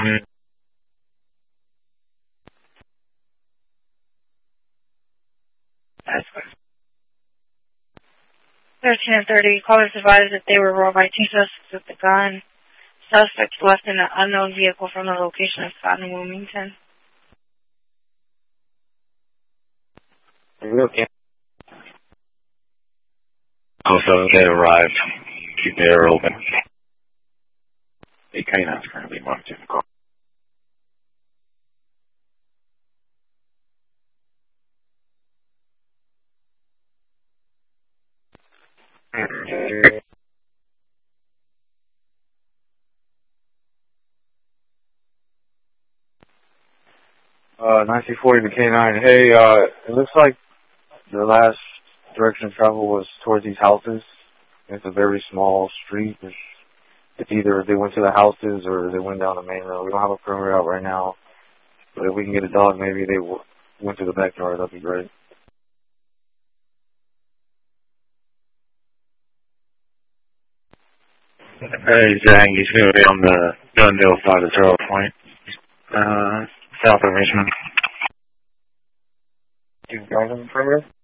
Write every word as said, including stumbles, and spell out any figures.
That's thirteen and thirty. Callers advised that they were robbed by two suspects with a gun. Suspects left in an unknown vehicle from the location of Scott and Wilmington. Okay. Also, they arrived. Keep the air open. A canine is currently marked in the car. Uh, nineteen forty to K nine. Hey, uh, it looks like the last direction of travel was towards these houses. It's a very small street. It's, it's either they went to the houses or they went down the main road. We don't have a perimeter out right now, but if we can get a dog, maybe they w- went to the backyard. That'd be great. Hey, Zhang, he's going to be on the Dundale side of Zero Point, uh, south of Richmond. Do you guys have a perimeter?